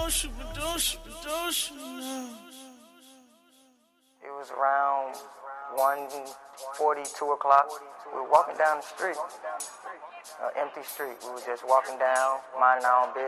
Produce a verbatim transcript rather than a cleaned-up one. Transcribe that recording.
It was around one forty, two o'clock. We were walking down the street, an empty street. We were just walking down, minding our own business.